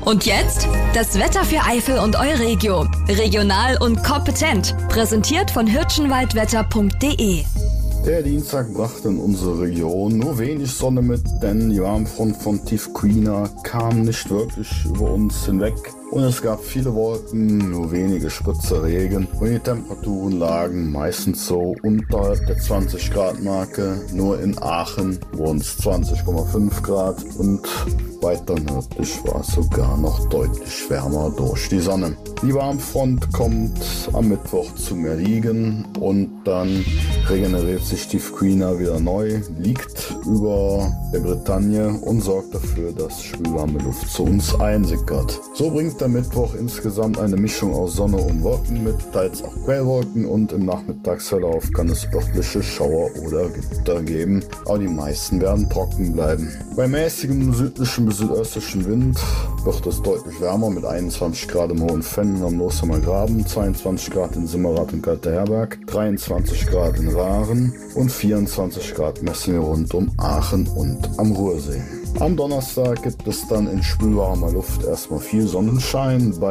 Und jetzt das Wetter für Eifel und Euregio. Regional und kompetent. Präsentiert von hirschenwaldwetter.de. Der Dienstag brachte in unsere Region nur wenig Sonne mit, denn die Warmfront von Tiefquina kam nicht wirklich über uns hinweg. Und es gab viele Wolken, nur wenige Spritzer Regen und die Temperaturen lagen meistens so unterhalb der 20 Grad Marke. Nur in Aachen wurden es 20,5 Grad und weiter nördlich war es sogar noch deutlich wärmer durch die Sonne. Die Warmfront kommt am Mittwoch zum Erliegen und dann regeneriert sich Tiefquina wieder neu, liegt über der Bretagne und sorgt dafür, dass schwülwarme Luft zu uns einsickert. So bringt der Mittwoch insgesamt eine Mischung aus Sonne und Wolken mit, teils auch Quellwolken, und im Nachmittagsverlauf kann es örtliche Schauer oder Gewitter geben, aber die meisten werden trocken bleiben. Bei mäßigem südlichen bis südöstlichen Wind wird es deutlich wärmer mit 21 Grad im Hohenfenn am Losheimer Graben, 22 Grad in Simmerath und Kalterherberg, 23 Grad in Rahren und 24 Grad messen wir rund um Aachen und am Ruhrsee. Am Donnerstag gibt es dann in spülwarmer Luft erstmal viel Sonnenschein bei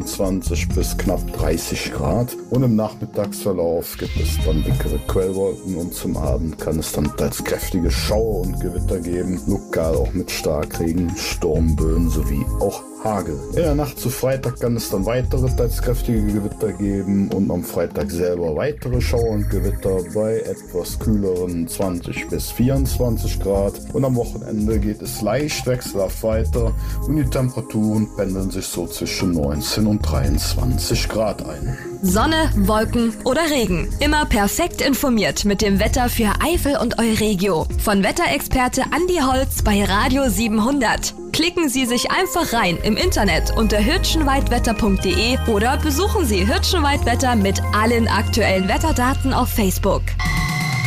25 bis knapp 30 Grad und im Nachmittagsverlauf gibt es dann dickere Quellwolken und zum Abend kann es dann teils kräftige Schauer und Gewitter geben, lokal auch mit Starkregen, Sturmböen sowie auch Hagel. In der Nacht zu Freitag kann es dann weitere teils kräftige Gewitter geben und am Freitag selber weitere Schauer und Gewitter bei etwas kühleren 20 bis 24 Grad und am Wochenende geht es leicht wechselhaft weiter und die Temperaturen pendeln sich so zwischen 19 und 23 Grad ein. Sonne, Wolken oder Regen. Immer perfekt informiert mit dem Wetter für Eifel und Euregio. Von Wetterexperte Andi Holz bei Radio 700. Klicken Sie sich einfach rein im Internet unter hirschenwaldwetter.de oder besuchen Sie Hirschenwaldwetter mit allen aktuellen Wetterdaten auf Facebook.